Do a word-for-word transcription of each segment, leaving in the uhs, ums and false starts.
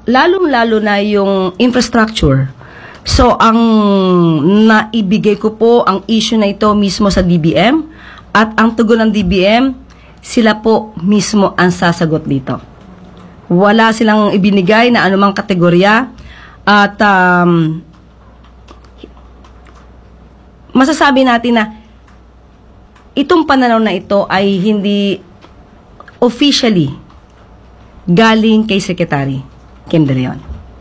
lalong-lalo na yung infrastructure. So, ang naibigay ko po ang issue na ito mismo sa D B M at ang tugon ng D B M, sila po mismo ang sasagot dito. Wala silang ibinigay na anumang kategorya at um, masasabi natin na itong pananaw na ito ay hindi officially galing kay Secretary Kim De Leon.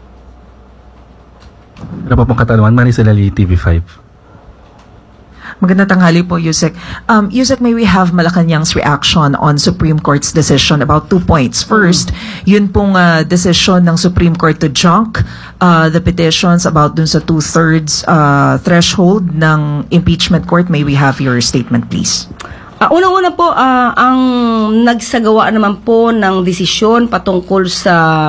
Ano pa pong katanungan? Manny Salali, T V five. Magandang tanghali po, Yusek. Um, Yusek, may we have Malacanang's reaction on Supreme Court's decision about two points. First, yun pong uh, decision ng Supreme Court to junk uh, the petitions about dun sa two-thirds uh, threshold ng impeachment court. May we have your statement, please? Uh, Unang-una po, uh, ang nagsagawa naman po ng desisyon patungkol sa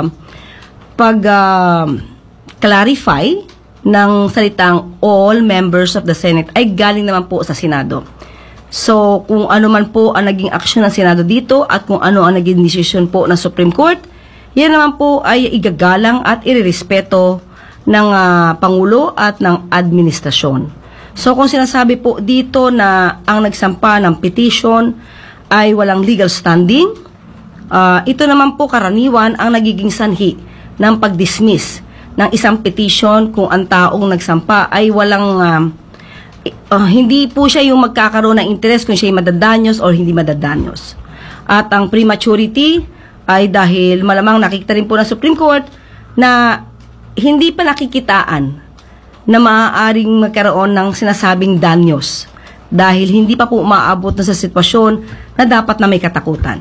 pag-clarify uh, ng salitang all members of the Senate ay galing naman po sa Senado. So, kung ano man po ang naging aksyon ng Senado dito at kung ano ang naging desisyon po ng Supreme Court, yan naman po ay igagalang at irerespeto ng uh, Pangulo at ng administrasyon. So, kung sinasabi po dito na ang nagsampa ng petition ay walang legal standing, uh, ito naman po karaniwan ang nagiging sanhi ng pag-dismiss ng isang petition kung ang taong nagsampa ay walang, uh, uh, hindi po siya yung magkakaroon ng interest kung siya ay madadanyos o hindi madadanyos. At ang prematurity ay dahil malamang nakikita rin po ng Supreme Court na hindi pa nakikitaan na maaaring magkaroon ng sinasabing danyos dahil hindi pa po umaabot na sa sitwasyon na dapat na may katakutan.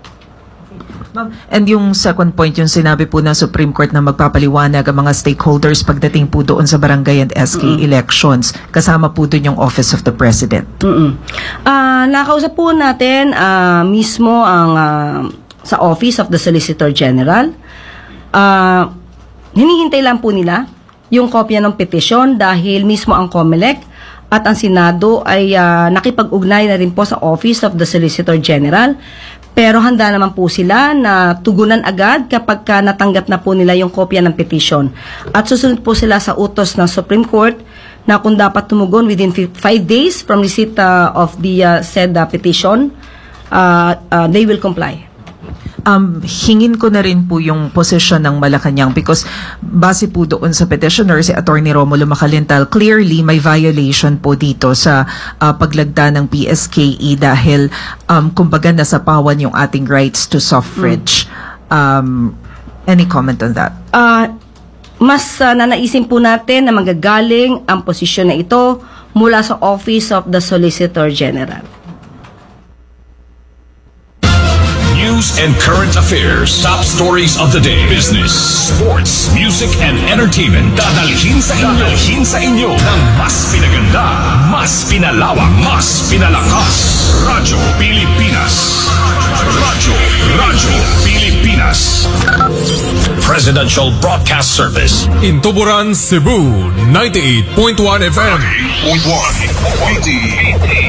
And yung second point, yung sinabi po ng Supreme Court na magpapaliwanag ang mga stakeholders pagdating po doon sa barangay and S K mm-hmm. elections. Kasama po doon yung Office of the President. Mm-hmm. Uh, nakausap po natin uh, mismo ang uh, sa Office of the Solicitor General. Uh, hinihintay lang po nila yung kopya ng petition dahil mismo ang COMELEC at ang Senado ay uh, nakipag-ugnay na rin po sa Office of the Solicitor General. Pero handa naman po sila na tugunan agad kapag ka natanggap na po nila yung kopya ng petition. At susunod po sila sa utos ng Supreme Court na kung dapat tumugon within five days from receipt uh, of the uh, said uh, petition, uh, uh, they will comply. Um, hingin ko na rin po yung posisyon ng Malacanang because base po doon sa petitioner si Attorney Romulo Macalintal, clearly may violation po dito sa uh, paglagda ng P S K E dahil um, kumbaga nasapawan yung ating rights to suffrage. Mm. Um, any comment on that? Uh, mas uh, nanaisin po natin na magagaling ang posisyon na ito mula sa Office of the Solicitor General. News and current affairs, top stories of the day, business, sports, music, and entertainment. Dadalhin sa inyo, dadalhin sa inyo ng mas pinaganda, mas pinalawak, mas pinalakas. Radyo Pilipinas. Radyo, Radyo Pilipinas. Presidential Broadcast Service. In Tuburan, Cebu, ninety-eight point one F M. ninety-eight point one.